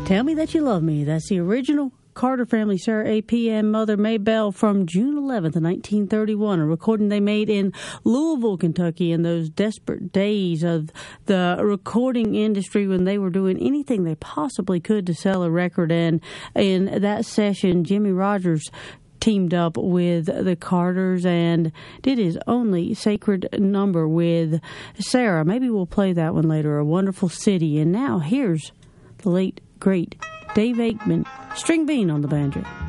Tell Me That You Love Me. That's the original Carter Family, Sarah A.P. and Mother Maybelle from June 11th, 1931, a recording they made in Louisville, Kentucky in those desperate days of the recording industry when they were doing anything they possibly could to sell a record. And in that session, Jimmie Rodgers teamed up with the Carters and did his only sacred number with Sarah. Maybe we'll play that one later, A Wonderful City. And now here's the late, great Dave Aikman, string bean on the banjo.